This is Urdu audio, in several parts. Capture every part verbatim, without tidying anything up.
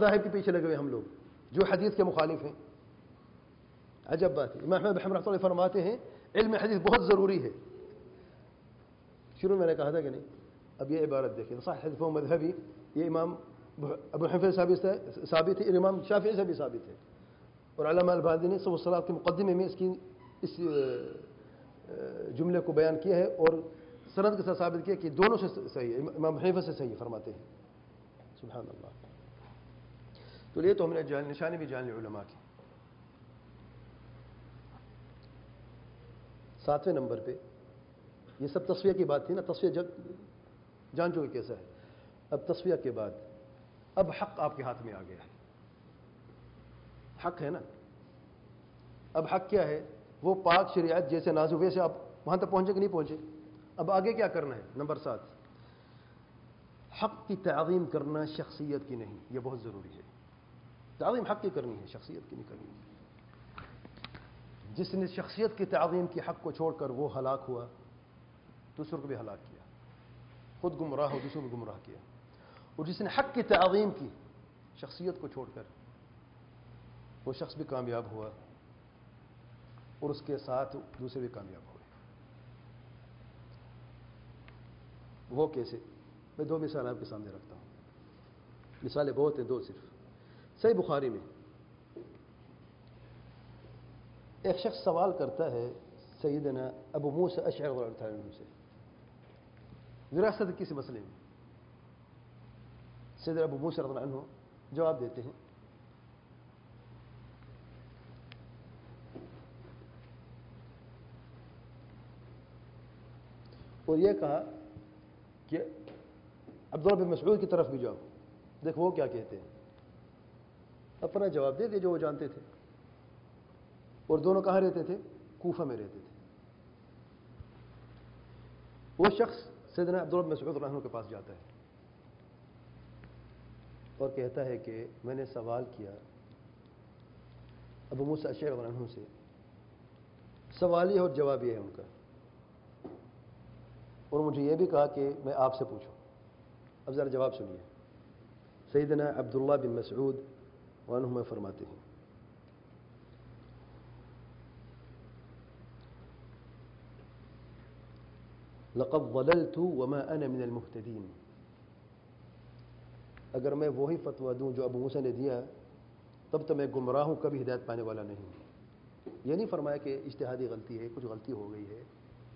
مذاہب کے پیچھے لگے ہوئے ہم لوگ جو حدیث کے مخالف ہیں. عجب بات ہے. امام احمد رحمۃ اللہ فرماتے ہیں علم حدیث بہت ضروری ہے. شروع میں نے کہا تھا کہ نہیں. اب یہ عبارت دیکھیں صحیح حدیث و مذہبی، یہ امام ابو حنیفہ سے ثابت ہے، امام شافعی سے بھی ثابت ہے، اور علامہ البانی نے صبح الصلاۃ کے مقدمے میں اس کی اس جملے کو بیان کیا ہے اور سند کے ساتھ ثابت کیا کہ دونوں سے صحیح ہے، امام حنیفہ سے صحیح فرماتے ہیں. سبحان اللہ. تو یہ تو ہم نے جان نشانی بھی جان لی علماء کی. ساتویں نمبر پہ یہ سب تصفیہ کی بات تھی نا. تصفیہ جب جان چکے کیسا ہے. اب تصفیہ کے بعد اب حق آپ کے ہاتھ میں آ گیا ہے. حق ہے نا. اب حق کیا ہے؟ وہ پاک شریعت جیسے نازل ویسے آپ وہاں تک پہنچے کہ نہیں پہنچے. اب آگے کیا کرنا ہے؟ نمبر سات، حق کی تعظیم کرنا، شخصیت کی نہیں. یہ بہت ضروری ہے. تعظیم حق کی کرنی ہے، شخصیت کی نہیں کرنی ہے. جس نے شخصیت کی تعظیم کی حق کو چھوڑ کر وہ ہلاک ہوا، دوسروں کو بھی ہلاک کیا. خود گمراہ ہو، دوسروں کو گمراہ کیا. اور جس نے حق کی تعظیم کی شخصیت کو چھوڑ کر، وہ شخص بھی کامیاب ہوا اور اس کے ساتھ دوسرے بھی کامیاب ہوئے. وہ کیسے؟ میں دو مثال آپ کے سامنے رکھتا ہوں. مثالیں بہت ہیں، دو صرف. صحیح بخاری میں ایک شخص سوال کرتا ہے سیدنا ابو موسیٰ اشعری رضی اللہ عنہ سے وراثت کسی مسئلے میں. سیدنا ابو موسیٰ رضی اللہ عنہ جواب دیتے ہیں اور یہ کہا کہ عبداللہ بن مسعود کی طرف بھی جاؤ. دیکھ وہ کیا کہتے ہیں. اپنا جواب دے دے جو وہ جانتے تھے. اور دونوں کہاں رہتے تھے؟ کوفہ میں رہتے تھے. وہ شخص سیدنا عبداللہ بن مسعود رضی اللہ عنہ کے پاس جاتا ہے اور کہتا ہے کہ میں نے سوال کیا ابو موسیٰ اشعری رضی اللہ عنہ سے. سوال یہ اور جواب یہ ہے ان کا، اور مجھے یہ بھی کہا کہ میں آپ سے پوچھوں. اب ذرا جواب سنیے. سیدنا عبداللہ بن مسعود عنہما فرماتے ہیں لقد ضللت وما انا من المهتدين. اگر میں وہی فتویٰ دوں جو ابو موسیٰ نے دیا تب تو میں گمراہ ہوں، کبھی ہدایت پانے والا نہیں ہوں. یہ نہیں فرمایا کہ اجتہادی غلطی ہے، کچھ غلطی ہو گئی ہے.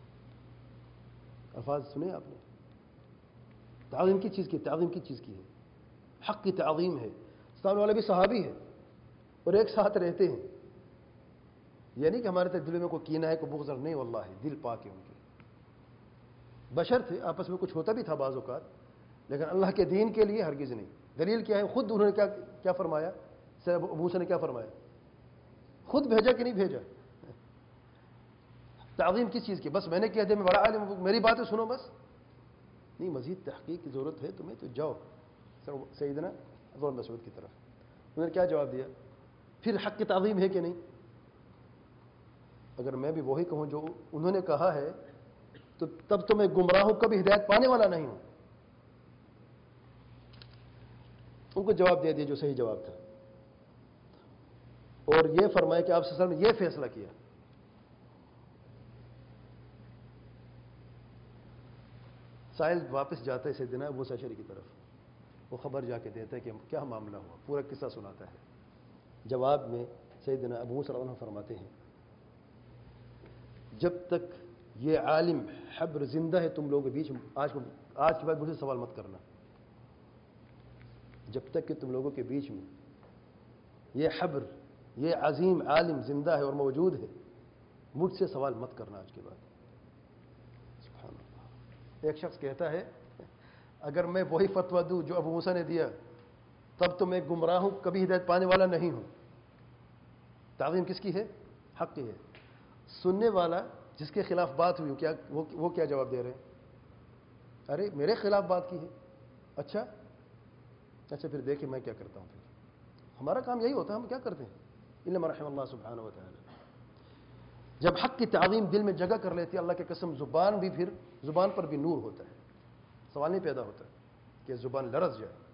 الفاظ سنے آپ نے. تعظیم کی چیز کی تعظیم کی چیز کی ہے. حق کی تعظیم ہے. سامنے والا بھی صحابی ہے اور ایک ساتھ رہتے ہیں. یہ نہیں کہ ہمارے تک دل میں کوئی کینہ ہے، کوئی بغض نہیں. واللہ دل پاک ہے ان کے. بشر تھے، آپس میں کچھ ہوتا بھی تھا بعض اوقات، لیکن اللہ کے دین کے لیے ہرگز نہیں. دلیل کیا ہے؟ خود انہوں نے کیا کیا فرمایا. ابو موسیٰ نے کیا فرمایا؟ خود بھیجا کہ نہیں بھیجا. تعظیم کس چیز کی؟ بس میں نے کہہ دیا میں بڑا عالم ہوں، میری باتیں سنو بس. نہیں، مزید تحقیق کی ضرورت ہے تمہیں تو جاؤ سیدنا عبداللہ بن مسعود کی طرف. انہوں نے کیا جواب دیا؟ پھر حق کی تعظیم ہے کہ نہیں؟ اگر میں بھی وہی کہوں جو انہوں نے کہا ہے تو تب تو میں گمراہ ہوں، کبھی ہدایت پانے والا نہیں ہوں. ان کو جواب دے دیا جو صحیح جواب تھا، اور یہ فرمایا کہ آپ صلی اللہ علیہ وسلم نے یہ فیصلہ کیا. سائل واپس جاتا ہے سیدنا ابو موسیٰ اشعری کی طرف. وہ خبر جا کے دیتا ہے کہ کیا معاملہ ہوا، پورا قصہ سناتا ہے. جواب میں سیدنا ابو موسیٰ رضی اللہ عنہ فرماتے ہیں جب تک یہ عالم حبر زندہ ہے تم لوگوں کے بیچ میں، آج آج کے بعد مجھے سوال مت کرنا. جب تک کہ تم لوگوں کے بیچ میں یہ حبر، یہ عظیم عالم زندہ ہے اور موجود ہے، مجھ سے سوال مت کرنا آج کے بعد. سبحان اللہ. ایک شخص کہتا ہے اگر میں وہی فتویٰ دوں جو ابو موسیٰ نے دیا تب تو میں گمراہ ہوں، کبھی ہدایت پانے والا نہیں ہوں. تعظیم کس کی ہے؟ حق کی ہے. سننے والا جس کے خلاف بات ہوئی کیا وہ, وہ کیا جواب دے رہے ہیں؟ ارے میرے خلاف بات کی ہے. اچھا اچھا پھر دیکھیں میں کیا کرتا ہوں. پھر ہمارا کام یہی ہوتا ہے، ہم کیا کرتے ہیں؟ الا رحم اللہ سبحانہ و تعالی. جب حق کی تعظیم دل میں جگہ کر لیتی ہے، اللہ کی قسم زبان بھی، پھر زبان پر بھی نور ہوتا ہے. سوال نہیں پیدا ہوتا کہ زبان لرز جائے.